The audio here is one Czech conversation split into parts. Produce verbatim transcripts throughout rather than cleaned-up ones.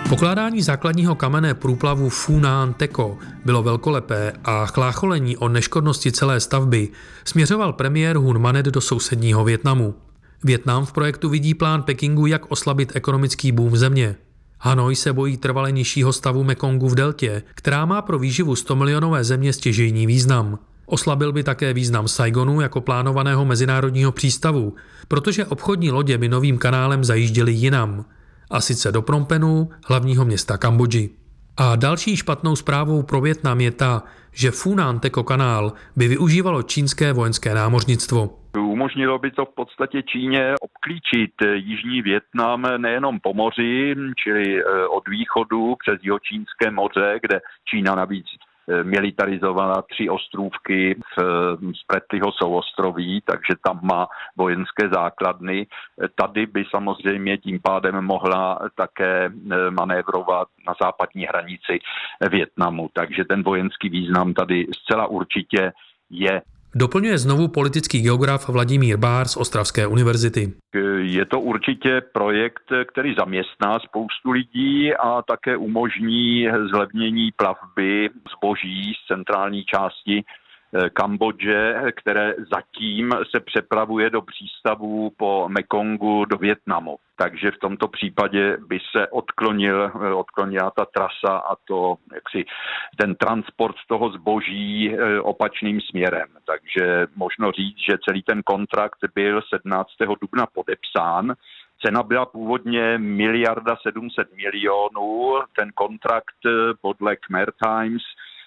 Pokládání základního kamene průplavu Funan Teco bylo velkolepé a chlácholení o neškodnosti celé stavby směřoval premiér Hun Manet do sousedního Vietnamu. Vietnam v projektu vidí plán Pekingu, jak oslabit ekonomický boom země. Hanoj se bojí trvale nižšího stavu Mekongu v deltě, která má pro výživu stomilionové země stěžejní význam. Oslabil by také význam Saigonu jako plánovaného mezinárodního přístavu, protože obchodní lodě by novým kanálem zajížděly jinam, a sice do Phnom Penhu, hlavního města Kambodži. A další špatnou zprávou pro Vietnam je ta, že Funan Teco kanál by využívalo čínské vojenské námořnictvo. Umožnilo by to v podstatě Číně obklíčit jižní Vietnam nejenom po moři, čili od východu přes Jihočínské moře, kde Čína navíc militarizovala tři ostrůvky v Spratlyho souostroví, takže tam má vojenské základny. Tady by samozřejmě tím pádem mohla také manévrovat na západní hranici Vietnamu, takže ten vojenský význam tady zcela určitě je. Doplňuje znovu politický geograf Vladimír Bár z Ostravské univerzity. Je to určitě projekt, který zaměstná spoustu lidí a také umožní zlevnění plavby zboží z centrální části Kambodže, které zatím se přepravuje do přístavů po Mekongu do Vietnamu. Takže v tomto případě by se odklonil, odklonila ta trasa a to, jaksi, ten transport toho zboží opačným směrem. Takže možno říct, že celý ten kontrakt byl sedmnáctého dubna podepsán. Cena byla původně miliarda sedm set milionů. Ten kontrakt podle Khmer Times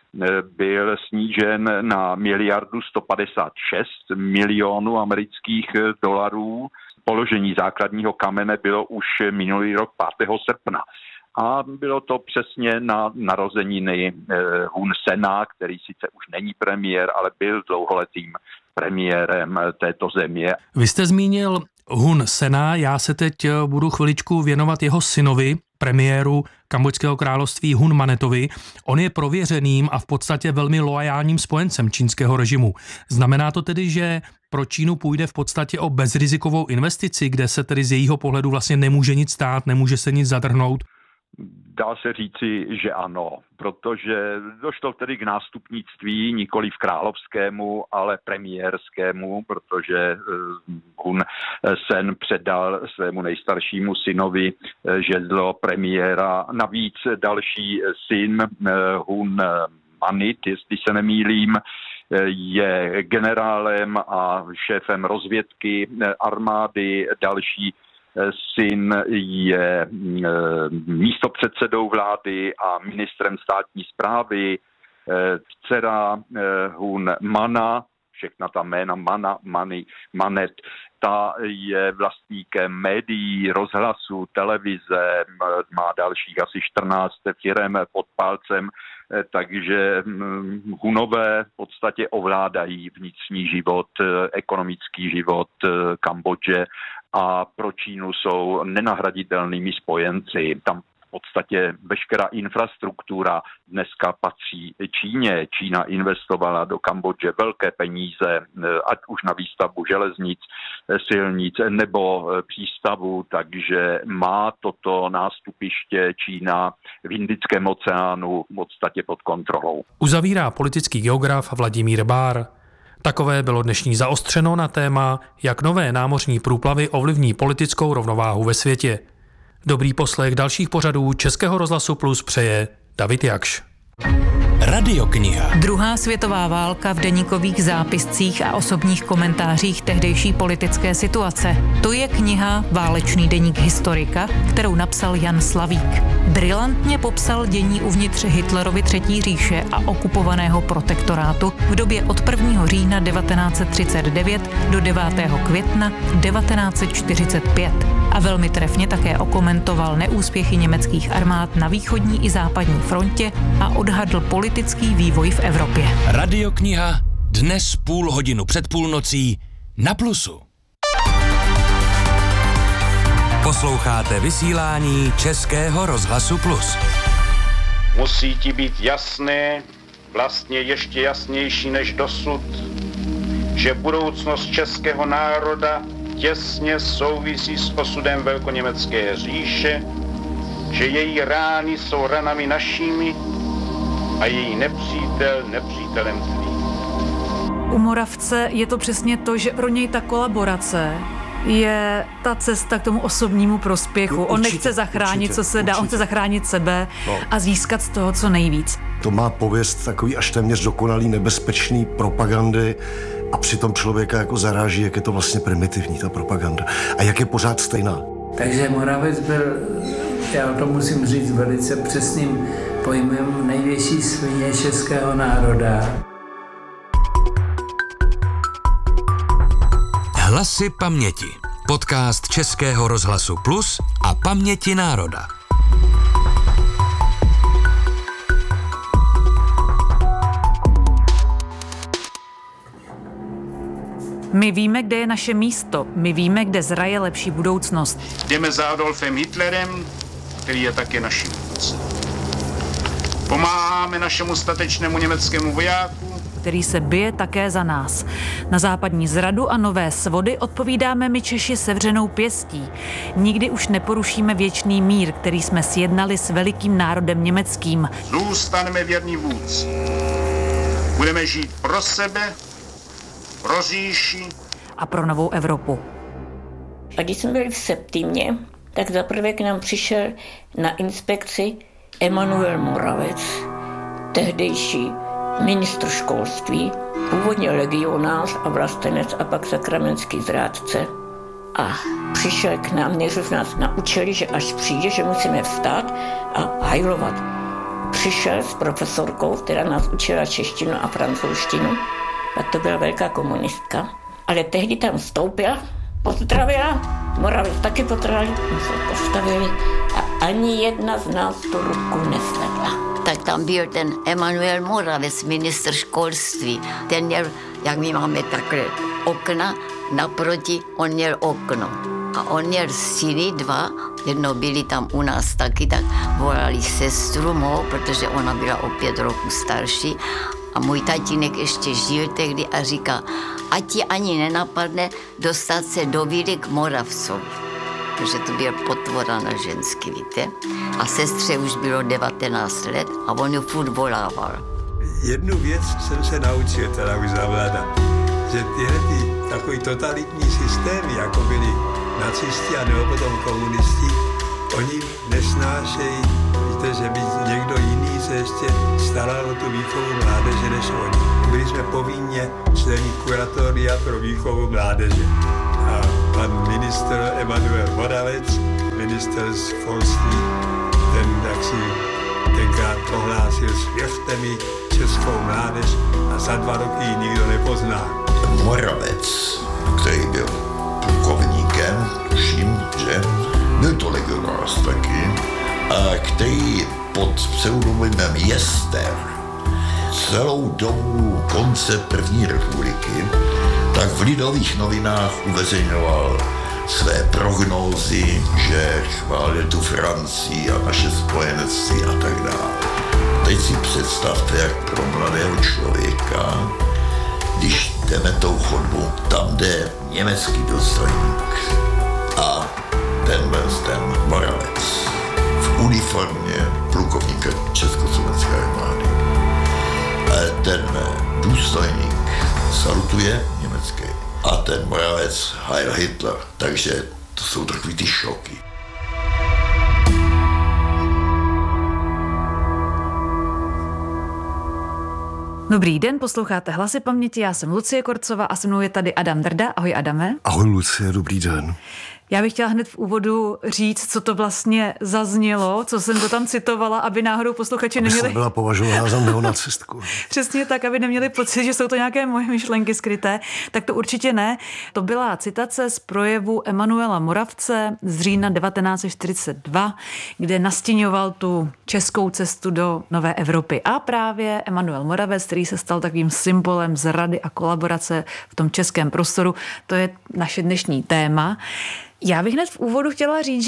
byl snížen na miliardu sto padesát šest milionů amerických dolarů. Položení základního kamene bylo už minulý rok pátého srpna. A bylo to přesně na narozeniny Hun Sena, který sice už není premiér, ale byl dlouholetým premiérem této země. Vy jste zmínil Hun Sena, já se teď budu chviličku věnovat jeho synovi, premiéru Kambodžského království Hun Manetovi. On je prověřeným a v podstatě velmi loajálním spojencem čínského režimu. Znamená to tedy, že pro Čínu půjde v podstatě o bezrizikovou investici, kde se tedy z jejího pohledu vlastně nemůže nic stát, nemůže se nic zadrhnout? Dá se říci, že ano, protože došlo tedy k nástupnictví nikoli v královskému, ale premiérskému, protože Hun Sen předal svému nejstaršímu synovi žezlo premiéra. Navíc další syn Hun Manit, jestli se nemýlím, je generálem a šéfem rozvědky armády, další syn je místopředsedou vlády a ministrem státní správy, dcera Hun Mana, všechna ta jména Mana, Mani, Manet, ta je vlastníkem médií, rozhlasu, televize, má dalších asi čtrnáct firem pod palcem, takže Hunové v podstatě ovládají vnitřní život, ekonomický život Kambodže a pro Čínu jsou nenahraditelnými spojenci. Tam v podstatě veškerá infrastruktura dneska patří Číně. Čína investovala do Kambodže velké peníze, ať už na výstavbu železnic, silnic nebo přístavu, takže má toto nástupiště Čína v Indickém oceánu v podstatě pod kontrolou. Uzavírá politický geograf Vladimír Bár. Takové bylo dnešní Zaostřeno na téma, jak nové námořní průplavy ovlivní politickou rovnováhu ve světě. Dobrý poslech dalších pořadů Českého rozhlasu Plus přeje David Jakš. Radiokniha. Druhá světová válka v deníkových zápiscích a osobních komentářích tehdejší politické situace. To je kniha Válečný deník historika, kterou napsal Jan Slavík. Brilantně popsal dění uvnitř Hitlerovy třetí říše a okupovaného protektorátu v době od prvního října devatenáct set třicet devět do devátého května devatenáct set čtyřicet pět. A velmi trefně také okomentoval neúspěchy německých armád na východní i západní frontě a odhadl politický vývoj v Evropě. Radiokniha dnes půl hodinu před půlnocí na Plusu. Posloucháte vysílání Českého rozhlasu Plus. Musí ti být jasné, vlastně ještě jasnější než dosud, že budoucnost českého národa těsně souvisí s osudem velkoněmecké říše že její rány jsou ranami našimi a její nepřítel nepřítelem zlým. U Moravce je to přesně to, že pro něj ta kolaborace je ta cesta k tomu osobnímu prospěchu. No, určitě, on nechce zachránit, určitě, co se dá, určitě. On chce zachránit sebe no. a získat z toho co nejvíc. To má pověst takový až téměř dokonalý nebezpečný propagandy a přitom člověka jako zaráží, jak je to vlastně primitivní, ta propaganda. A jak je pořád stejná. Takže Moravec byl, já to musím říct velice přesným pojmem, největší svině českého národa. Hlasy paměti. Podcast Českého rozhlasu Plus a Paměti národa. My víme, kde je naše místo. My víme, kde zraje lepší budoucnost. Jdeme za Adolfem Hitlerem, který je také naším vůdcem. Pomáháme našemu statečnému německému vojáku, který se bije také za nás. Na západní zradu a nové svody odpovídáme my Češi sevřenou pěstí. Nikdy už neporušíme věčný mír, který jsme sjednali s velikým národem německým. Zůstaneme věrní vůdci. Budeme žít pro sebe, pro říši a pro novou Evropu. A když jsme byli v Septimě, tak zaprvé k nám přišel na inspekci Emanuel Moravec, tehdejší ministr školství, původně legionář a vlastenec a pak sakramentský zrádce. A přišel k nám, než nás naučili, že až přijde, že musíme vstát a hajlovat. Přišel s profesorkou, která nás učila češtinu a francouzštinu, a to byla velká komunistka. Ale tehdy tam vstoupila, pozdravila, Moravec taky pozdravili, my se postavili a ani jedna z nás tu ruku nesvedla. Tak tam byl ten Emanuel Moravec, ministr školství. Ten měl, jak my máme takhle okna, naproti on měl okno. A on měl syny dva, jedno byli tam u nás taky, tak volali sestru mou, protože ona byla o pět roku starší. A můj tatínek ještě žil tehdy a říká, ať ti ani nenapadne dostat se do víry k Moravcovi. Protože to byl potvora na ženský, víte? A sestře už bylo devatenáct let a on ju furt volával. Jednu věc jsem se naučil teda už za mladá, že tyhle ty takový totalitní systémy, jako byli nacisti a nebo potom komunisti, oni nesnášejí, víte, že by někdo jiný se ještě staral o tu výchovu mládeže než oni. Byli jsme povinně členy kuratoria pro výchovu mládeže. A pan ministr Emanuel Moravec, minister školství, ten tak si tenkrát prohlásil, svěřte mi českou mládež a za dva roky ji nikdo nepozná. Moravec, který byl plukovníkem, tuším, že byl to legionář taky, a který pod pseudonymem Jester celou dobu konce první republiky tak v Lidových novinách uveřejňoval své prognózy, že chválil tu Francii a naše spojenectví a tak dále. Teď si představte, jak pro mladého člověka, když jdeme tou chodbou, tam jde německý důstojník a ten byl ten Moravec v uniformě plukovníka Československé armády. A ten důstojník salutuje německý a ten Moravec Heil Hitler, takže to jsou takový ty šoky. Dobrý den, posloucháte Hlasy paměti, já jsem Lucie Korcová a se mnou je tady Adam Drda. Ahoj Adame. Ahoj Lucie, dobrý den. Já bych chtěla hned v úvodu říct, co to vlastně zaznělo, co jsem to tam citovala, aby náhodou posluchači neměli... Aby byla považována za neonacistku. Přesně tak, aby neměli pocit, že jsou to nějaké moje myšlenky skryté. Tak to určitě ne. To byla citace z projevu Emanuela Moravce z října devatenáct set čtyřicet dva, kde nastěňoval tu českou cestu do nové Evropy. A právě Emanuel Moravec, který se stal takovým symbolem zrady a kolaborace v tom českém prostoru, to je naše dnešní téma. Já bych hned v úvodu chtěla říct, že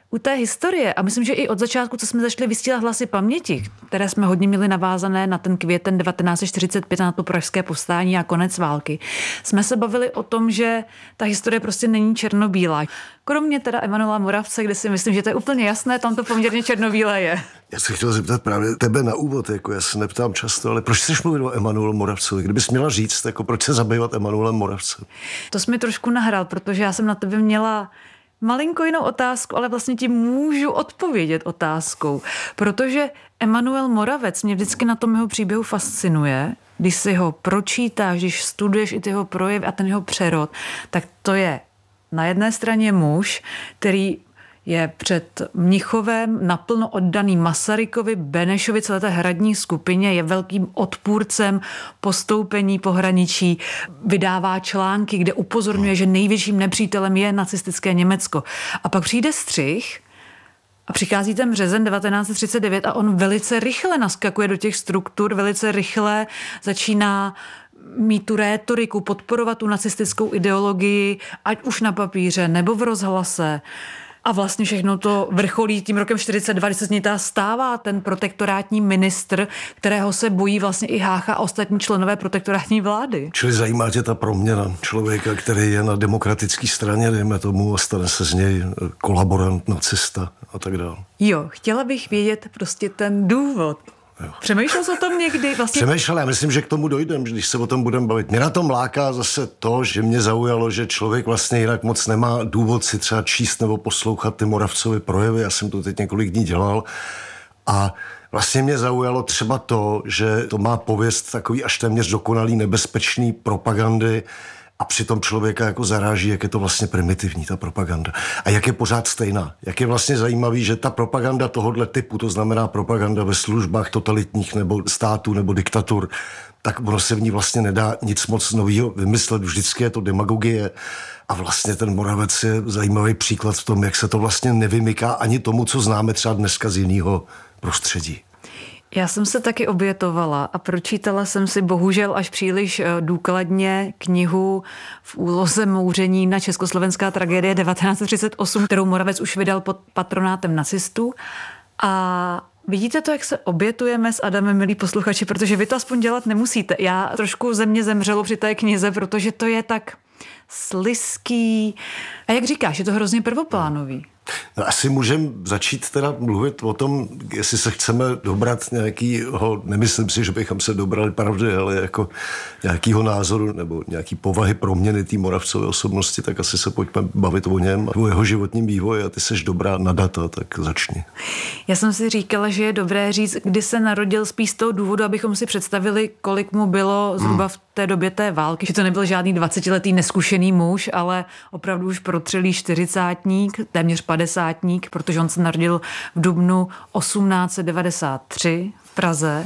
U té historie, a myslím, že i od začátku, co jsme začali vysílat Hlasy paměti, které jsme hodně měli navázané na ten květen devatenáct set čtyřicet pět, na to pražské povstání a konec války, jsme se bavili o tom, že ta historie prostě není černobílá. Kromě teda Emanuela Moravce, kde si myslím, že to je úplně jasné, tam to poměrně černobílé je. Já se chtěl zeptat právě tebe na úvod, jako já se neptám často, ale proč chceš mluvit o Emanuelu Moravcovi? Kdybys měla říct, jako proč se zabývat Emanuelem Moravcem? To jsi mi trošku nahrál, protože já jsem na tebe měla malinko jinou otázku, ale vlastně ti můžu odpovědět otázkou, protože Emanuel Moravec mě vždycky na tom jeho příběhu fascinuje. Když si ho pročítáš, když studuješ i ty jeho projevy a ten jeho přerod, tak to je na jedné straně muž, který je před Mnichovem naplno oddaný Masarykovi, Benešovi, celé té hradní skupině, je velkým odpůrcem postoupení pohraničí, vydává články, kde upozorňuje, že největším nepřítelem je nacistické Německo. A pak přijde střih a přichází ten březen devatenáct set třicet devět a on velice rychle naskakuje do těch struktur, velice rychle začíná mít tu rétoriku, podporovat tu nacistickou ideologii, ať už na papíře nebo v rozhlase. A vlastně všechno to vrcholí tím rokem čtyřicet dva, kdy se z něj stává ten protektorátní ministr, kterého se bojí vlastně i Hácha a ostatní členové protektorátní vlády. Čili zajímá tě ta proměna člověka, který je na demokratické straně, dejme tomu, a stane se z něj kolaborant, nacista a tak dále. Jo, chtěla bych vědět prostě ten důvod. Jo. Přemýšlel jsi o tom někdy? Vlastně... Přemýšlel, já myslím, že k tomu dojdem, když se o tom budeme bavit. Mě na tom láká zase to, že mě zaujalo, že člověk vlastně jinak moc nemá důvod si třeba číst nebo poslouchat ty Moravcovy projevy. Já jsem to teď několik dní dělal a vlastně mě zaujalo třeba to, že to má pověst takový až téměř dokonalý nebezpečný propagandy, a přitom člověka jako zaráží, jak je to vlastně primitivní, ta propaganda. A jak je pořád stejná. Jak je vlastně zajímavý, že ta propaganda tohohle typu, to znamená propaganda ve službách totalitních nebo států nebo diktatur, tak ono se v ní vlastně nedá nic moc nového vymyslet. Vždycky je to demagogie. A vlastně ten Moravec je zajímavý příklad v tom, jak se to vlastně nevymyká ani tomu, co známe třeba dneska z jiného prostředí. Já jsem se taky obětovala a pročítala jsem si bohužel až příliš důkladně knihu v úloze Mouření na československá tragédie devatenáct set třicet osm, kterou Moravec už vydal pod patronátem nacistů. A vidíte to, jak se obětujeme s Adamem, milí posluchači, protože vy to aspoň dělat nemusíte. Já trošku ze mě zemřelo při té knize, protože to je tak slizký. A jak říkáš, je to hrozně prvoplánový. No asi můžeme začít teda mluvit o tom, jestli se chceme dobrat nějakýho, nemyslím si, že bychom se dobrali pravdy, ale jako nějakýho názoru nebo nějaký povahy proměny té Moravcové osobnosti, tak asi se pojďme bavit o něm a o jeho životním vývoji a ty seš dobrá na data, tak začni. Já jsem si říkala, že je dobré říct, kdy se narodil spíš z toho důvodu, abychom si představili, kolik mu bylo zhruba v té době té války, že to nebyl žádný dvacetiletý neskušený muž, ale opravdu už protřelý čtyřicátník, téměř padesátník, protože on se narodil v dubnu osmnáct set devadesát tři v Praze.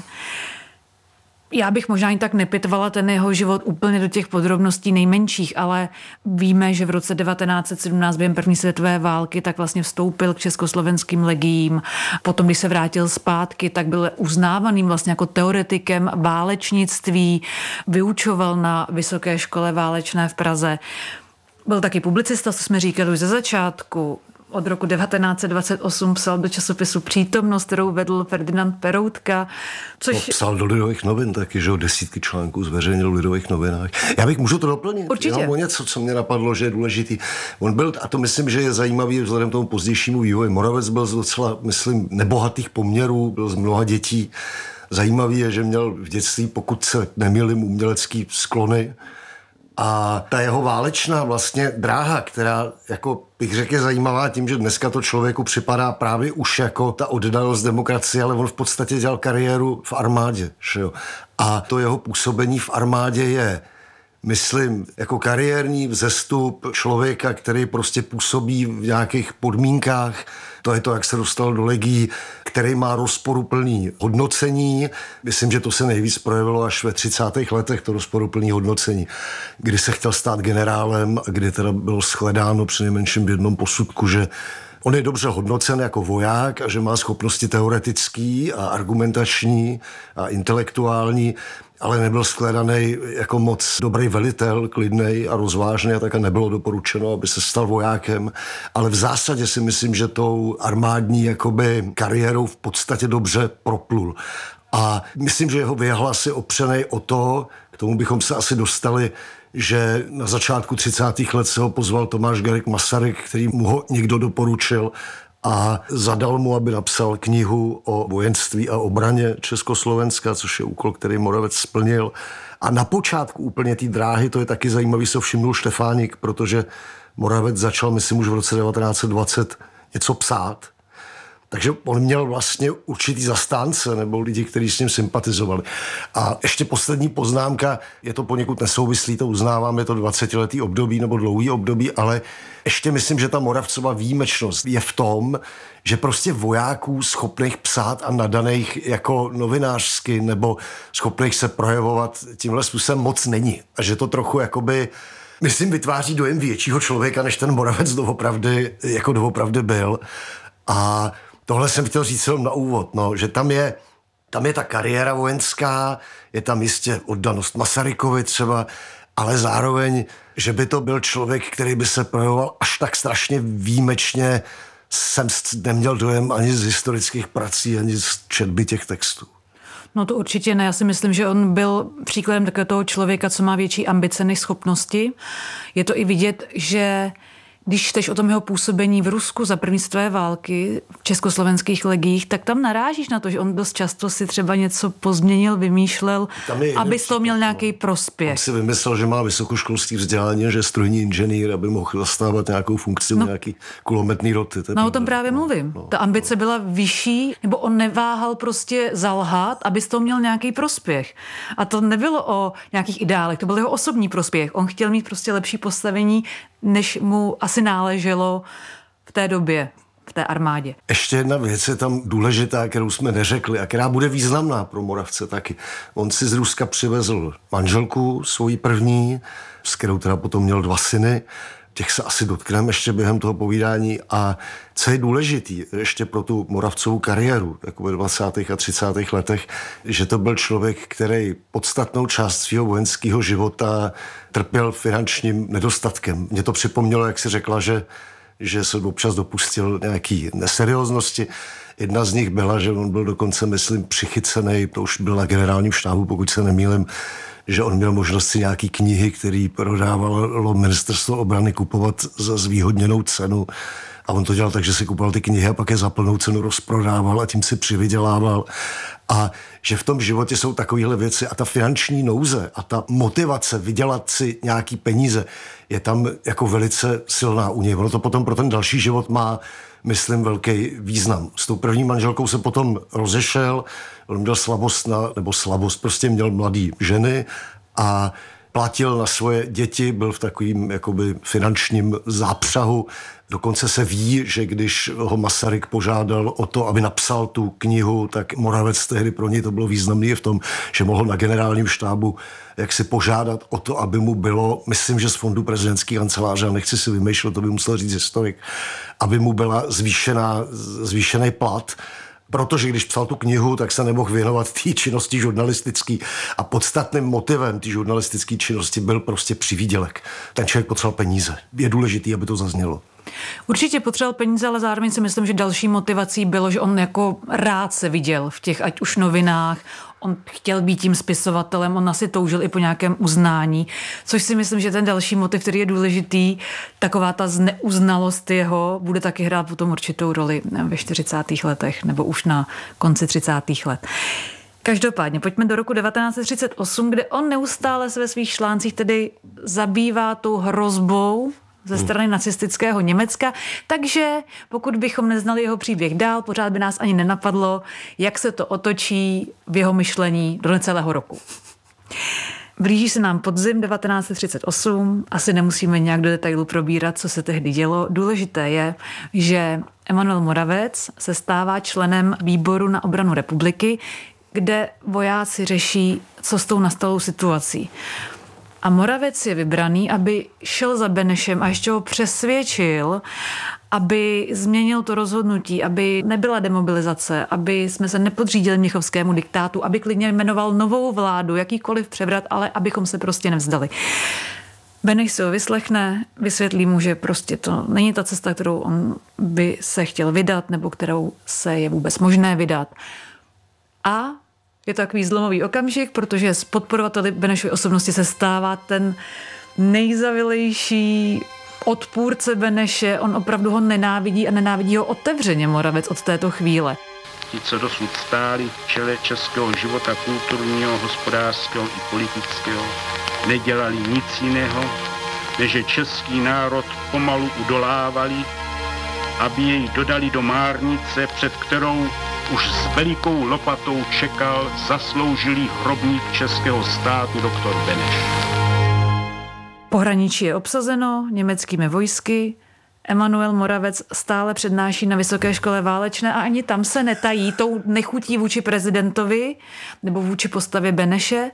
Já bych možná ani tak nepitvala ten jeho život úplně do těch podrobností nejmenších, ale víme, že v roce devatenáct set sedmnáct během první světové války tak vlastně vstoupil k československým legiím. Potom, když se vrátil zpátky, tak byl uznávaným vlastně jako teoretikem válečnictví, vyučoval na Vysoké škole válečné v Praze. Byl taky publicista, co jsme říkali už ze začátku. Od roku devatenáct set dvacet osm psal do časopisu Přítomnost, kterou vedl Ferdinand Peroutka. Což... No, psal do Lidových novin taky, že o desítky článků zveřejnil v Lidových novinách. Já bych můžu to doplnit. Určitě. Já mám o něco, co mě napadlo, že je důležitý. On byl, a to myslím, že je zajímavý vzhledem tomu pozdějšímu vývoji. Moravec byl z docela, myslím, nebohatých poměrů, byl z mnoha dětí. Zajímavý je, že měl v dětství, pokud se nemýlím, umělecký sklony. A ta jeho válečná vlastně dráha, která, jako bych řekl, je zajímavá tím, že dneska to člověku připadá právě už jako ta oddalost demokracie, ale on v podstatě dělal kariéru v armádě. Že jo? A to jeho působení v armádě je, myslím, jako kariérní vzestup člověka, který prostě působí v nějakých podmínkách. To je to, jak se dostal do legií, který má rozporuplný hodnocení. Myslím, že to se nejvíc projevilo až ve třicátých letech, to rozporuplný hodnocení, kdy se chtěl stát generálem a kdy teda bylo shledáno přinejmenším v jednom posudku, že on je dobře hodnocen jako voják a že má schopnosti teoretický a argumentační a intelektuální, ale nebyl shledaný jako moc dobrý velitel, klidnej a rozvážný a také nebylo doporučeno, aby se stal vojákem. Ale v zásadě si myslím, že tou armádní jakoby kariérou v podstatě dobře proplul. A myslím, že jeho věhlas je opřený o to, k tomu bychom se asi dostali, že na začátku třicátých let se ho pozval Tomáš Garrigue Masaryk, který mu ho někdo doporučil a zadal mu, aby napsal knihu o vojenství a obraně Československa, což je úkol, který Moravec splnil. A na počátku úplně té dráhy, to je taky zajímavý, se všimnul Štefánik, protože Moravec začal, myslím, už v roce devatenáct set dvacet něco psát. Takže on měl vlastně určitý zastánce nebo lidi, kteří s ním sympatizovali. A ještě poslední poznámka, je to poněkud nesouvislý, to uznávám, je to dvacetiletý období nebo dlouhý období, ale ještě myslím, že ta Moravcova výjimečnost je v tom, že prostě vojáků schopných psát a nadaných jako novinářsky nebo schopných se projevovat tímhle způsobem moc není. A že to trochu jakoby, myslím, vytváří dojem většího člověka, než ten Moravec doopravdy, jako doopravdy byl. A tohle jsem chtěl říct jenom na úvod, no, že tam je, tam je ta kariéra vojenská, je tam jistě oddanost Masarykovi třeba, ale zároveň, že by to byl člověk, který by se projevoval až tak strašně výjimečně, jsem neměl dojem ani z historických prací, ani z četby těch textů. No to určitě ne. Já si myslím, že on byl příkladem takového toho člověka, co má větší ambice než schopnosti. Je to i vidět, že když čteš o tom jeho působení v Rusku za první světové války v československých legiích, tak tam narážíš na to, že on dost často si třeba něco pozměnil, vymýšlel, aby z toho měl nějaký prospěch. On si vymyslel, že má vysokoškolské vzdělání, že je strojní inženýr, aby mohl zastávat nějakou funkci no, nějaký kulometný roty. No o tom právě mluvím. No, Ta ambice no. byla vyšší, nebo on neváhal prostě zalhat, aby z toho měl nějaký prospěch. A to nebylo o nějakých ideálech, to byl jeho osobní prospěch. On chtěl mít prostě lepší postavení, než mu asi náleželo v té době, v té armádě. Ještě jedna věc je tam důležitá, kterou jsme neřekli a která bude významná pro Moravce taky. On si z Ruska přivezl manželku, svoji první, s kterou teda potom měl dva syny. Těch se asi dotkneme ještě během toho povídání. A co je důležitý ještě pro tu Moravcovou kariéru, jako ve dvacátých a třicátých letech, že to byl člověk, který podstatnou část svého vojenského života trpěl finančním nedostatkem. Mně to připomnělo, jak si řekla, že, že se občas dopustil nějaký neserióznosti. Jedna z nich byla, že on byl dokonce, myslím, přichycený, to už byl na generálním štábu, pokud se nemýlím, že on měl možnost si nějaký knihy, který prodávalo ministerstvo obrany, kupovat za zvýhodněnou cenu. A on to dělal tak, že si kupoval ty knihy a pak je za plnou cenu rozprodával a tím si přivydělával. A že v tom životě jsou takovéhle věci a ta finanční nouze a ta motivace vydělat si nějaký peníze je tam jako velice silná u něj. Ono to potom pro ten další život má, myslím, velký význam. S tou první manželkou se potom rozešel, on měl slabost, na, nebo slabost, prostě měl mladý ženy a platil na svoje děti, byl v takovým jakoby finančním zápřahu. Dokonce se ví, že když ho Masaryk požádal o to, aby napsal tu knihu, tak Moravec tehdy pro něj to bylo významné v tom, že mohl na generálním štábu jak si požádat o to, aby mu bylo, myslím, že z fondu prezidentské kanceláře, a nechci si vymýšlet, to by musel říct historik, aby mu byla zvýšená, zvýšený plat, protože když psal tu knihu, tak se nemohl věnovat té činnosti žurnalistické a podstatným motivem té žurnalistické činnosti byl prostě přivýdělek. Ten člověk potřeboval peníze. Je důležitý, aby to zaznělo. Určitě potřeboval peníze, ale zároveň si myslím, že další motivací bylo, že on jako rád se viděl v těch, ať už novinách, on chtěl být tím spisovatelem, on asi toužil i po nějakém uznání, což si myslím, že ten další motiv, který je důležitý, taková ta zneuznalost jeho, bude taky hrát potom určitou roli ve čtyřicátých letech nebo už na konci třicátých let. Každopádně, pojďme do roku devatenáct set třicet osm, kde on neustále se ve svých článcích tedy zabývá tou hrozbou ze strany nacistického Německa, takže pokud bychom neznali jeho příběh dál, pořád by nás ani nenapadlo, jak se to otočí v jeho myšlení do necelého roku. Blíží se nám podzim devatenáct set třicet osm, asi nemusíme nějak do detailu probírat, co se tehdy dělo. Důležité je, že Emanuel Moravec se stává členem výboru na obranu republiky, kde vojáci řeší, co s tou nastalou situací. A Moravec je vybraný, aby šel za Benešem a ještě ho přesvědčil, aby změnil to rozhodnutí, aby nebyla demobilizace, aby jsme se nepodřídili mnichovskému diktátu, aby klidně jmenoval novou vládu, jakýkoliv převrat, ale abychom se prostě nevzdali. Beneš si ho vyslechne, vysvětlí mu, že prostě to není ta cesta, kterou on by se chtěl vydat, nebo kterou se je vůbec možné vydat. A je to takový zlomový okamžik, protože z podporovateli Benešovy osobnosti se stává ten nejzavilejší odpůrce Beneše. On opravdu ho nenávidí a nenávidí ho otevřeně Moravec od této chvíle. Ti, co dosud stáli v čele českého života kulturního, hospodářského i politického, nedělali nic jiného, než že český národ pomalu udolávali, aby jej dodali do márnice, před kterou už s velikou lopatou čekal zasloužilý hrobník českého státu doktor Beneš. Pohraničí je obsazeno německými vojsky. Emanuel Moravec stále přednáší na Vysoké škole válečné a ani tam se netají tou nechutí vůči prezidentovi nebo vůči postavě Beneše,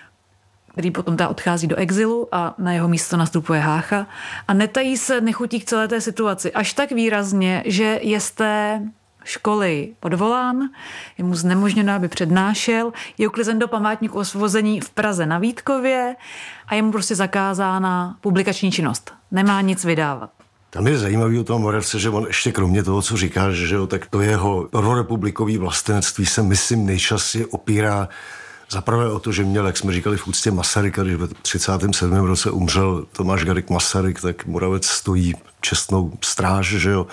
který potom ta odchází do exilu a na jeho místo nastupuje Hácha. A netají se nechutí k celé té situaci až tak výrazně, že je z té školy odvolán, je mu znemožněno, aby přednášel, je uklizen do památníku osvobození v Praze na Vítkově a je mu prostě zakázána publikační činnost. Nemá nic vydávat. Tam je zajímavý o tom Moravce, že on ještě kromě toho, co říká, že jo, tak to jeho prorepublikový vlastenectví se, myslím, nejčastěji opírá zaprvé o to, že měl, jak jsme říkali v úctě Masaryka, když v třicátém sedmém roce umřel Tomáš Garrigue Masaryk, tak Moravec stojí čestnou stráž, že jo.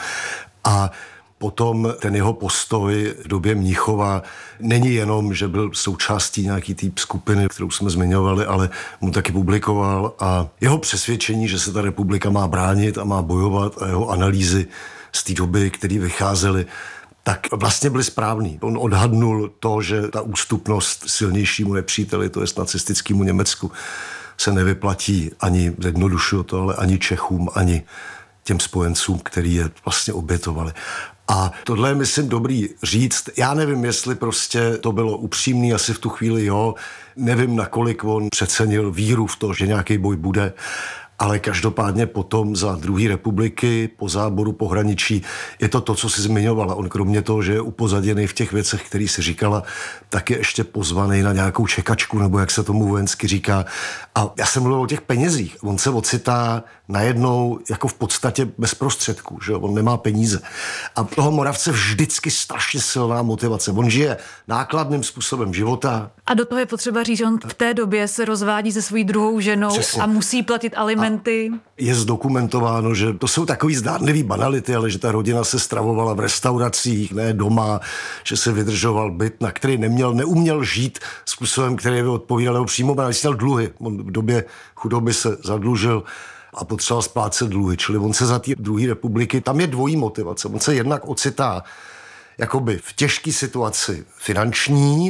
A potom ten jeho postoj v době Mnichova není jenom, že byl součástí nějaký té skupiny, kterou jsme zmiňovali, ale mu taky publikoval a jeho přesvědčení, že se ta republika má bránit a má bojovat a jeho analýzy z té doby, které vycházely, tak vlastně byly správný. On odhadnul to, že ta ústupnost silnějšímu nepříteli, to je nacistickému Německu, se nevyplatí ani, zjednodušuju to, ale ani Čechům, ani těm spojencům, který je vlastně obětovali. A tohle je, myslím, dobrý říct. Já nevím, jestli prostě to bylo upřímný, asi v tu chvíli jo. Nevím, nakolik on přecenil víru v to, že nějaký boj bude. Ale každopádně potom za druhé republiky, po záboru pohraničí, je to to, co si zmiňovala. On kromě toho, že je upozaděný v těch věcech, který si říkala, tak je ještě pozvaný na nějakou čekačku, nebo jak se tomu vojensky říká. A já jsem mluvil o těch penězích. On se ocitá najednou jako v podstatě bez prostředků, že on nemá peníze. A toho Moravce vždycky strašně silná motivace. On žije nákladným způsobem života. A do toho je potřeba říct, že on v té době se rozvádí se svojí druhou ženou. Přesně. A musí platit alimenty. A je zdokumentováno, že to jsou takový zdánlivý banality, ale že ta rodina se stravovala v restauracích, ne doma, že se vydržoval byt, na který neměl, neuměl žít způsobem, který by odpovídal jeho příjmu, ale měl dluhy. On v době chudoby se zadlužil a potřeboval splácet dluhy. Čili on se za té druhé republiky, tam je dvojí motivace. On se jednak ocitá jakoby v těžké situaci finanční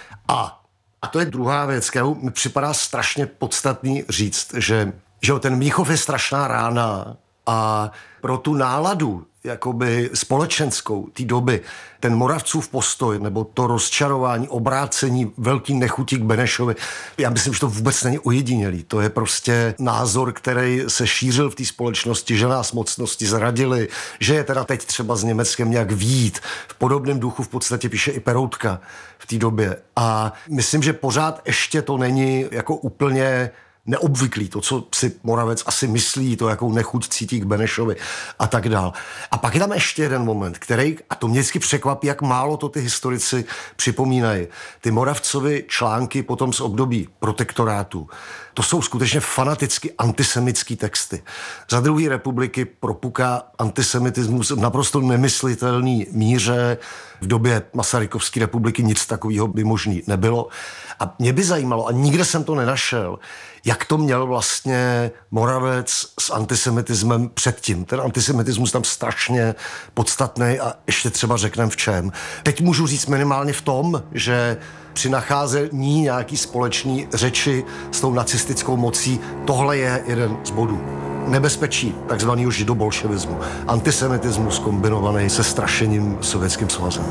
a, a to je druhá věc, kterou mi připadá strašně podstatný říct, že, že ten Mnichov je strašná rána a pro tu náladu jakoby společenskou té doby, ten Moravcův postoj, nebo to rozčarování, obrácení, velký nechutí k Benešovi, já myslím, že to vůbec není ojedinělý. To je prostě názor, který se šířil v té společnosti, že nás mocnosti zradili, že je teda teď třeba s Německem nějak vyjít. V podobném duchu v podstatě píše i Peroutka v té době. A myslím, že pořád ještě to není jako úplně neobvyklý, to, co si Moravec asi myslí, to, jakou nechuť cítí k Benešovi a tak dál. A pak je tam ještě jeden moment, který, a to mě vždycky překvapí, jak málo to ty historici připomínají. Ty Moravcovi články potom z období protektorátu, to jsou skutečně fanaticky antisemický texty. Za druhé republiky propuká antisemitismus v naprosto nemyslitelný míře. V době Masarykovské republiky nic takového by možný nebylo. A mě by zajímalo, a nikde jsem to nenašel, jak to měl vlastně Moravec s antisemitismem předtím. Ten antisemitismus tam strašně podstatný a ještě třeba řekneme v čem. Teď můžu říct minimálně v tom, že při nacházení nějaký společný řeči s tou nacistickou mocí, tohle je jeden z bodů. Nebezpečí takzvaného židobolševismu. Antisemitismus kombinovaný se strašením Sovětským svazem.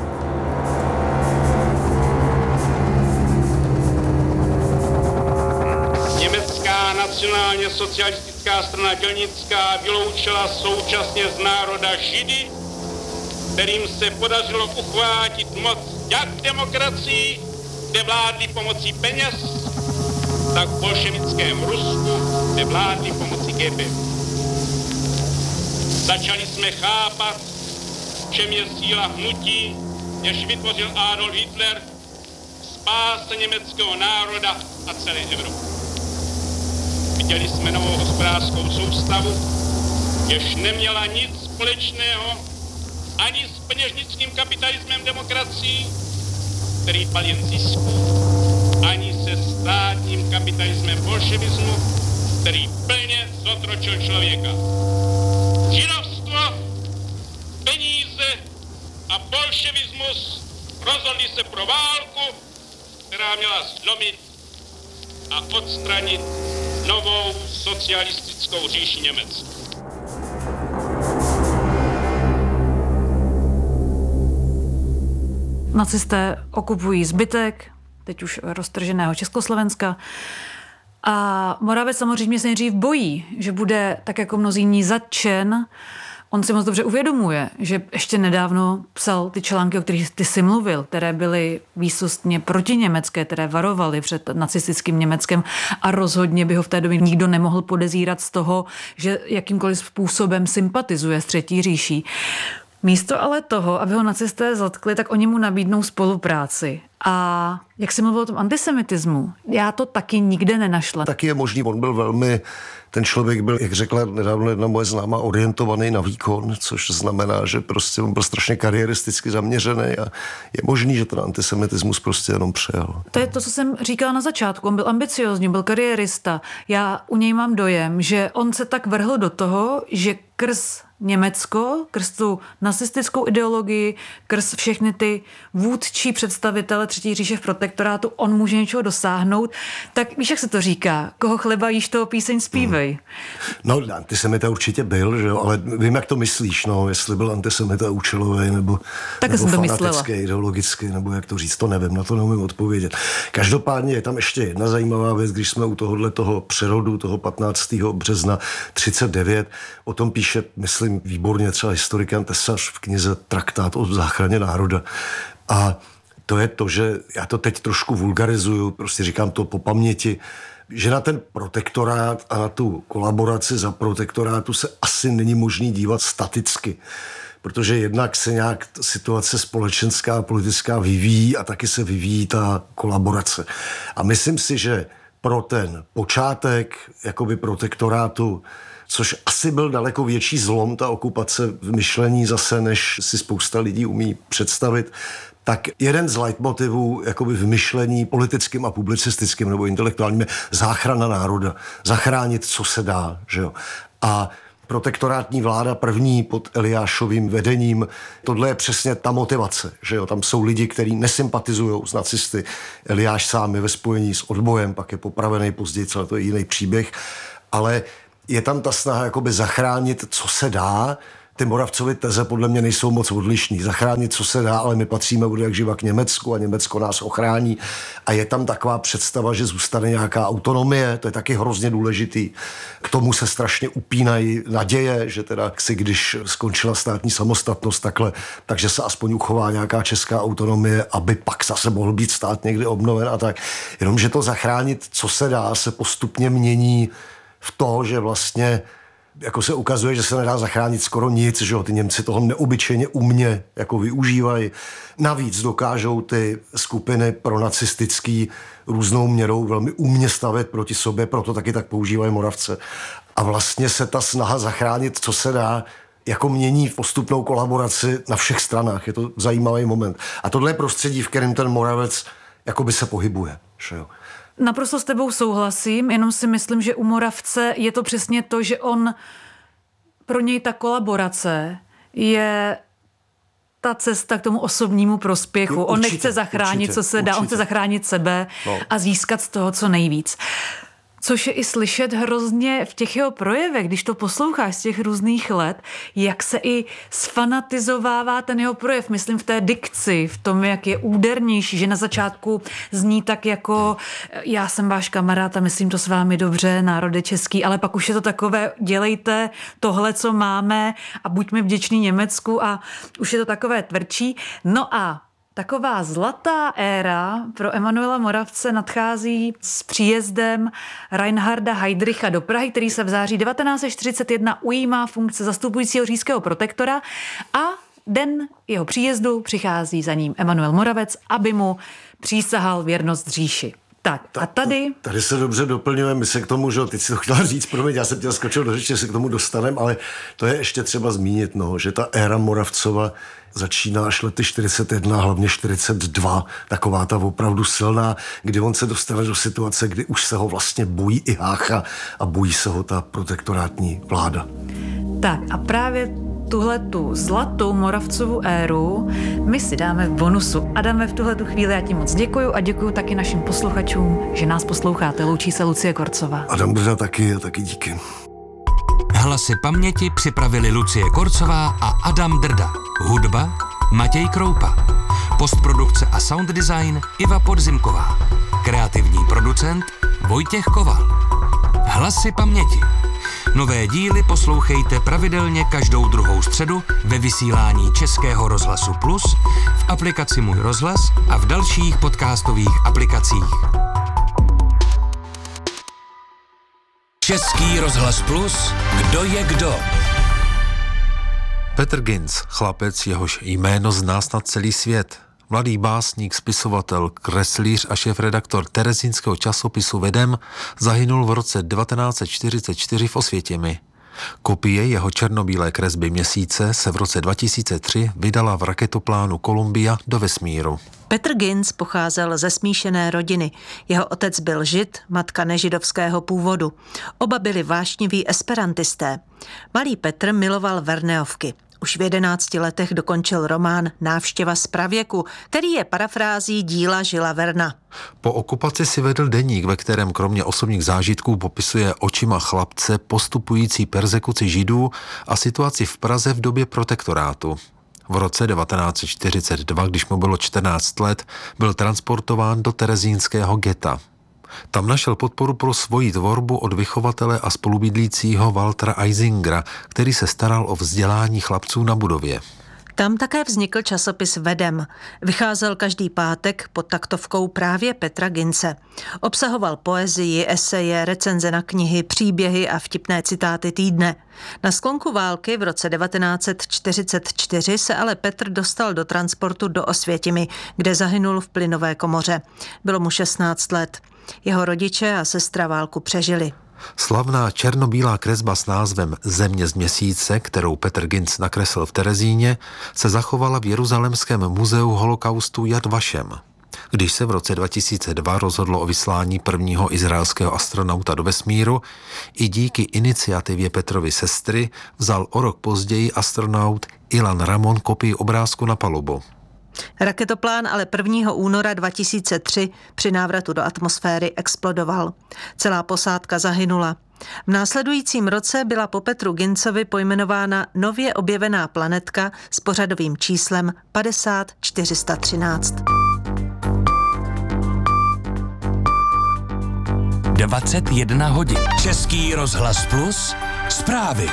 nacionálně socialistická strana dělnická vyloučila současně z národa Židy, kterým se podařilo uchvátit moc jak v demokracii, kde vládli pomocí peněz, tak v bolševickém Rusku, kde vládli pomocí G B. Začali jsme chápat, v čem je síla hnutí, jež vytvořil Adolf Hitler, spáse německého národa a celé Evropy. Viděli jsme novou hospodářskou soustavu, jež neměla nic společného ani s peněžnickým kapitalismem demokracií, který pal jen zisku, ani se státním kapitalismem bolševismu, který plně zotročil člověka. Židovstvo, peníze a bolševismus rozhodli se pro válku, která měla zlomit a odstranit novou socialistickou říši Německa. Nacisté okupují zbytek, teď už roztrženého Československa. A Moravec samozřejmě se nejdřív bojí, že bude, tak jako mnozí jiní, zatčen. On si moc dobře uvědomuje, že ještě nedávno psal ty články, o kterých ty jsi mluvil, které byly výsostně protiněmecké, které varovaly před nacistickým Německem a rozhodně by ho v té době nikdo nemohl podezírat z toho, že jakýmkoliv způsobem sympatizuje s Třetí říší. Místo ale toho, aby ho nacisté zatkli, tak oni mu nabídnou spolupráci. A jak jsi mluvil o tom antisemitismu, já to taky nikde nenašla. Taky je možný, on byl velmi, ten člověk byl, jak řekla nedávno jedna moje známá, orientovaný na výkon, což znamená, že prostě on byl strašně kariéristicky zaměřený a je možný, že ten antisemitismus prostě jenom přejel. To je to, co jsem říkala na začátku. On byl ambiciózní, byl kariérista. Já u něj mám dojem, že on se tak vrhl do toho, že krz Německo, krz tu nacistickou ideologii, krz všechny ty vůdčí představitele Třetí říše v protektorátu, on může něčeho dosáhnout. Tak víš, jak se to říká? Koho chleba jíš, toho píseň zpívej. Hmm. No, antisemita určitě byl, že jo, ale vím, jak to myslíš, no, jestli byl antisemita účelový nebo, nebo fanatický, ideologický, nebo jak to říct, to nevím, na to neumím odpovědět. Každopádně je tam ještě jedna zajímavá věc, když jsme u tohohle toho přerodu, toho patnáctého března třicet devět, o tom píše, myslím, výborně třeba historik Jan Tesař v knize Traktát o záchraně národa. A to je to, že já to teď trošku vulgarizuju, prostě říkám to po paměti, že na ten protektorát a na tu kolaboraci za protektorátu se asi není možný dívat staticky. Protože jednak se nějak situace společenská a politická vyvíjí a taky se vyvíjí ta kolaborace. A myslím si, že pro ten počátek jakoby protektorátu, což asi byl daleko větší zlom, ta okupace v myšlení zase, než si spousta lidí umí představit, tak jeden z leitmotivů jakoby v myšlení politickým a publicistickým nebo intelektuálním je záchrana národa. Zachránit, co se dá. Že jo? A protektorátní vláda první pod Eliášovým vedením, tohle je přesně ta motivace. Že jo? Tam jsou lidi, kteří nesympatizují s nacisty. Eliáš sám je ve spojení s odbojem, pak je popravený později, celé to je jiný příběh. Ale je tam ta snaha jakoby zachránit, co se dá. Ty Moravcovy teze podle mě nejsou moc odlišný. Zachránit, co se dá, ale my patříme bude jak živa k Německu a Německo nás ochrání. A je tam taková představa, že zůstane nějaká autonomie, to je taky hrozně důležitý. K tomu se strašně upínají naděje, že teda si, když skončila státní samostatnost takhle, takže se aspoň uchová nějaká česká autonomie, aby pak zase mohl být stát někdy obnoven a tak. Jenomže to zachránit, co se dá, se postupně mění v to, že vlastně jako se ukazuje, že se nedá zachránit skoro nic, že jo, ty Němci toho neobyčejně umně jako využívají. Navíc dokážou ty skupiny pronacistický různou měrou velmi umně stavět proti sobě, proto taky tak používají Moravce. A vlastně se ta snaha zachránit, co se dá, jako mění v postupnou kolaboraci na všech stranách. Je to zajímavý moment. A tohle je prostředí, v kterém ten Moravec jakoby se pohybuje, že jo. Naprosto s tebou souhlasím, jenom si myslím, že u Moravce je to přesně to, že on, pro něj ta kolaborace je ta cesta k tomu osobnímu prospěchu. No, on určitě, nechce zachránit, určitě, co se dá, určitě. on chce zachránit sebe no. a získat z toho co nejvíc. Což je i slyšet hrozně v těch jeho projevech, když to posloucháš z těch různých let, jak se i sfanatizovává ten jeho projev, myslím v té dikci, v tom, jak je údernější, že na začátku zní tak jako já jsem váš kamarád a myslím to s vámi dobře, národe český, ale pak už je to takové, dělejte tohle, co máme a buďme vděční Německu a už je to takové tvrdší. No a taková zlatá éra pro Emanuela Moravce nadchází s příjezdem Reinharda Heydricha do Prahy, který se v září devatenáct set čtyřicet jedna ujímá funkce zastupujícího říšského protektora a den jeho příjezdu přichází za ním Emanuel Moravec, aby mu přísahal věrnost říši. Tak a tady... Tady se dobře doplňujeme, my se k tomu, že teď si to chtěla říct, promiň, já jsem tě skočil do řeči, že se k tomu dostaneme, ale to je ještě třeba zmínit, no, že ta éra Moravcova začíná až lety čtyřicet jedna, hlavně čtyřicet dva, taková ta opravdu silná, kdy on se dostane do situace, kdy už se ho vlastně bojí i Hácha a bojí se ho ta protektorátní vláda. Tak a právě tuhle tu zlatou Moravcovu éru my si dáme v bonusu. Adame, v tuhle tu chvíli já ti moc děkuju a děkuju taky našim posluchačům, že nás posloucháte. Loučí se Lucie Korcová. Adam Drda taky a taky díky. Hlasy paměti připravili Lucie Korcová a Adam Drda. Hudba Matěj Kroupa. Postprodukce a sound design Iva Podzimková. Kreativní producent Vojtěch Koval. Hlasy paměti. Nové díly poslouchejte pravidelně každou druhou středu ve vysílání Českého rozhlasu Plus, v aplikaci Můj rozhlas a v dalších podcastových aplikacích. Český rozhlas Plus, kdo je kdo? Petr Ginz, chlapec, jehož jméno zná snad celý svět. Mladý básník, spisovatel, kreslíř a šéfredaktor terezínského časopisu Vedem zahynul v roce devatenáct set čtyřicet čtyři v Osvětimi. Kopie jeho černobílé kresby Měsíce se v roce dva tisíce tři vydala v raketoplánu Columbia do vesmíru. Petr Ginz pocházel ze smíšené rodiny. Jeho otec byl žid, matka nežidovského původu. Oba byli vášniví esperantisté. Malý Petr miloval Verneovky. Už v jedenácti letech dokončil román Návštěva z pravěku, který je parafrází díla Žila Verna. Po okupaci si vedl deník, ve kterém kromě osobních zážitků popisuje očima chlapce postupující perzekuci židů a situaci v Praze v době protektorátu. V roce devatenáct set čtyřicet dva, když mu bylo čtrnáct let, byl transportován do terezínského geta. Tam našel podporu pro svoji tvorbu od vychovatele a spolubydlícího Waltera Eisingera, který se staral o vzdělání chlapců na budově. Tam také vznikl časopis Vedem. Vycházel každý pátek pod taktovkou právě Petra Ginze. Obsahoval poezii, eseje, recenze na knihy, příběhy a vtipné citáty týdne. Na sklonku války v roce devatenáct set čtyřicet čtyři se ale Petr dostal do transportu do Osvětimi, kde zahynul v plynové komoře. Bylo mu šestnáct let. Jeho rodiče a sestra válku přežili. Slavná černobílá kresba s názvem Země z Měsíce, kterou Petr Ginz nakreslil v Terezíně, se zachovala v Jeruzalémském muzeu holokaustu Yad Vashem. Když se v roce dva tisíce dva rozhodlo o vyslání prvního izraelského astronauta do vesmíru, i díky iniciativě Petrovy sestry vzal o rok později astronaut Ilan Ramon kopii obrázku na palubu. Raketoplán ale prvního února dva tisíce tři při návratu do atmosféry explodoval. Celá posádka zahynula. V následujícím roce byla po Petru Ginzovi pojmenována nově objevená planetka s pořadovým číslem padesát čtyři sta třináct. dvacet jedna hodin. Český rozhlas Plus. Zprávy.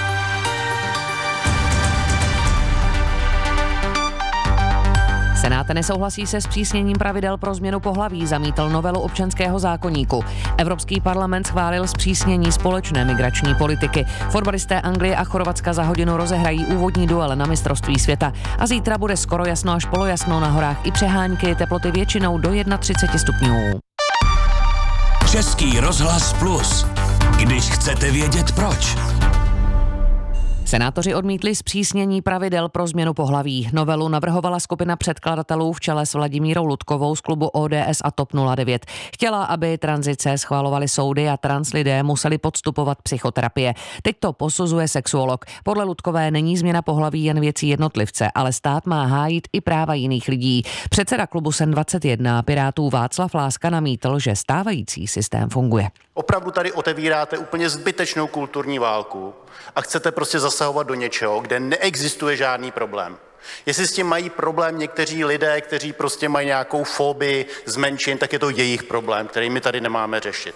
Senát nesouhlasí se zpřísněním pravidel pro změnu pohlaví, zamítl novelu občanského zákoníku. Evropský parlament schválil zpřísnění společné migrační politiky. Fotbalisté Anglie a Chorvatska za hodinu rozehrají úvodní duel na mistrovství světa. A zítra bude skoro jasno až polojasno, na horách i přehánky, teploty většinou do třicet jedna stupňů. Český rozhlas Plus. Když chcete vědět proč. Senátoři odmítli zpřísnění pravidel pro změnu pohlaví. Novelu navrhovala skupina předkladatelů v čele s Vladimírou Ludkovou z klubu O D S a TOP nula devět. Chtěla, aby tranzice schvalovaly soudy a trans lidé museli podstupovat psychoterapie. Teď to posuzuje sexuolog. Podle Ludkové není změna pohlaví jen věcí jednotlivce, ale stát má hájit i práva jiných lidí. Předseda klubu SEN dvacet jedna Pirátů Václav Láska namítl, že stávající systém funguje. Opravdu tady otevíráte úplně zbytečnou kulturní válku a chcete prostě zasahovat do něčeho, kde neexistuje žádný problém. Jestli s tím mají problém někteří lidé, kteří prostě mají nějakou fobii z menšin, tak je to jejich problém, který my tady nemáme řešit.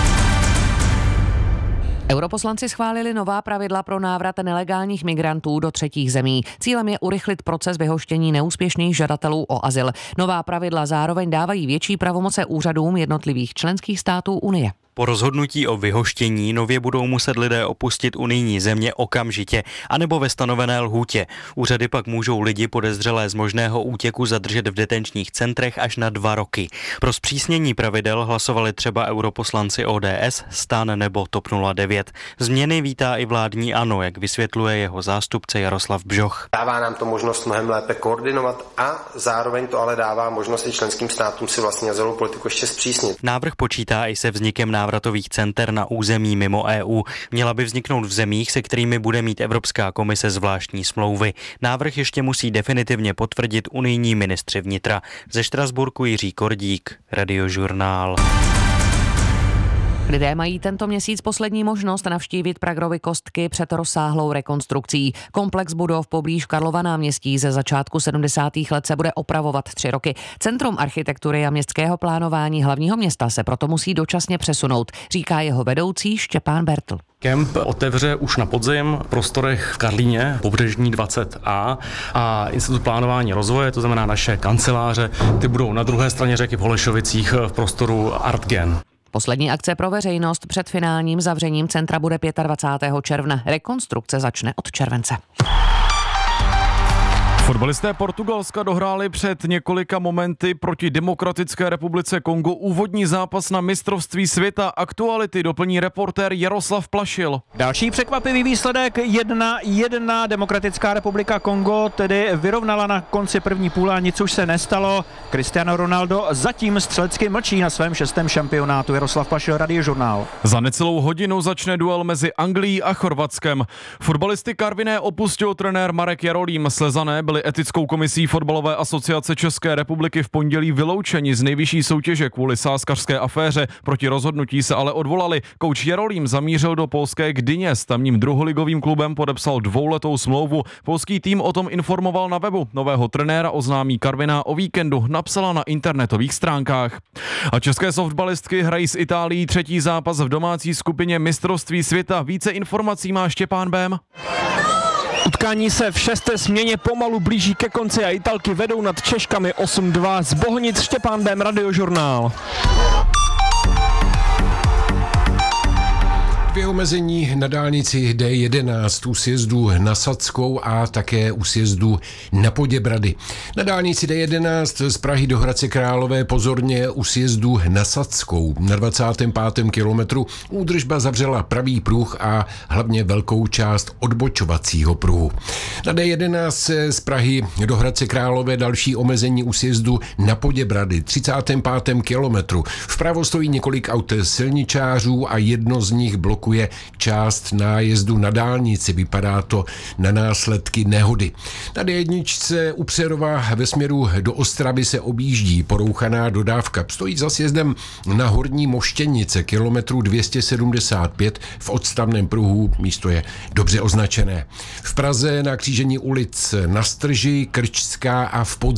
Europoslanci schválili nová pravidla pro návrat nelegálních migrantů do třetích zemí. Cílem je urychlit proces vyhoštění neúspěšných žadatelů o azyl. Nová pravidla zároveň dávají větší pravomoce úřadům jednotlivých členských států Unie. Po rozhodnutí o vyhoštění nově budou muset lidé opustit unijní země okamžitě, anebo ve stanovené lhůtě. Úřady pak můžou lidi podezřelé z možného útěku zadržet v detenčních centrech až na dva roky. Pro zpřísnění pravidel hlasovali třeba europoslanci O D S, STAN nebo TOP nula devět. Změny vítá i vládní ANO, jak vysvětluje jeho zástupce Jaroslav Bžoch. Dává nám to možnost mnohem lépe koordinovat a zároveň to ale dává možnost i členským státům si vlastně azylovou politiku ještě zpřísnit. Návrh počítá i se vznikem návratových center na území mimo E U. Měla by vzniknout v zemích, se kterými bude mít Evropská komise zvláštní smlouvy. Návrh ještě musí definitivně potvrdit unijní ministři vnitra. Ze Štrasburku Jiří Kordík, Radiožurnál. Lidé mají tento měsíc poslední možnost navštívit Pragovy kostky před rozsáhlou rekonstrukcí. Komplex budov poblíž Karlova náměstí ze začátku sedmdesátých let se bude opravovat tři roky. Centrum architektury a městského plánování hlavního města se proto musí dočasně přesunout, říká jeho vedoucí Štěpán Bertl. Kemp otevře už na podzim v prostorech v Karlíně, pobřežní dvacet A a Institut plánování rozvoje, to znamená naše kanceláře, ty budou na druhé straně řeky v Holešovicích v prostoru Artgen. Poslední akce pro veřejnost před finálním zavřením centra bude dvacátého pátého června. Rekonstrukce začne od července. Fotbalisté Portugalska dohráli před několika momenty proti Demokratické republice Kongo úvodní zápas na mistrovství světa. Aktuality doplní reportér Jaroslav Plašil. Další překvapivý výsledek jedna jedna. Demokratická republika Kongo tedy vyrovnala na konci první půle a nic už se nestalo. Cristiano Ronaldo zatím střelecky mlčí na svém šestém šampionátu. Jaroslav Plašil, Radiožurnál. Za necelou hodinu začne duel mezi Anglií a Chorvatskem. Fotbalisty Karviné opustil trenér Marek Jarolím. Slezané byli etickou komisí Fotbalové asociace České republiky v pondělí vyloučeni z nejvyšší soutěže kvůli sázkařské aféře. Proti rozhodnutí se ale odvolali. Kouč Jarolím zamířil do polské Gdyně. S tamním druholigovým klubem podepsal dvouletou smlouvu. Polský tým o tom informoval na webu. Nového trenéra oznámí Karviná o víkendu, napsala na internetových stránkách. A české softballistky hrají s Itálií třetí zápas v domácí skupině mistrovství světa. Více informací má Štěpán Bém. Utkání se v šesté směně pomalu blíží ke konci a Italky vedou nad Češkami osm dva. Z Bohunic Štěpán Bém, Radiožurnál. Dvě omezení na dálnici D jedenáct u sjezdu na Sadskou a také u sjezdu na Poděbrady. Na dálnici D jedenáct z Prahy do Hradce Králové pozorně u sjezdu na Sadskou. Na dvacátém pátém kilometru údržba zavřela pravý pruh a hlavně velkou část odbočovacího pruhu. Na D jedenáct z Prahy do Hradce Králové další omezení u sjezdu na Poděbrady. třicátém pátém kilometru. Vpravo stojí několik aut silničářů a jedno z nich blokuje je část nájezdu na dálnici. Vypadá to na následky nehody. Na D jedničce u Přerova ve směru do Ostravy se objíždí porouchaná dodávka. Stojí za sjezdem na Horní Moštěnice, kilometru dvě stě sedmdesát pět v odstavném pruhu. Místo je dobře označené. V Praze na křížení ulic Na Strži, Krčská a v Pod